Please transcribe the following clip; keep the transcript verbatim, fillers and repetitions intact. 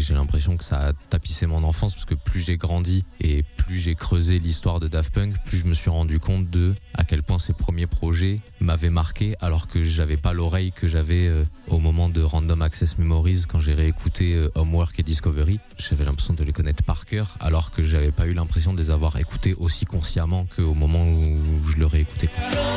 j'ai l'impression que ça a tapissé mon enfance parce que plus j'ai grandi et plus j'ai creusé l'histoire de Daft Punk, plus je me suis rendu compte de à quel point ces premiers projets m'avaient marqué alors que j'avais pas l'oreille que j'avais euh, au moment de Random Access Memories quand j'ai réécouté euh, Homework et Discovery. J'avais l'impression de les connaître par cœur alors que j'avais pas eu l'impression de les avoir écoutés aussi consciemment qu'au moment où je le réécoutais.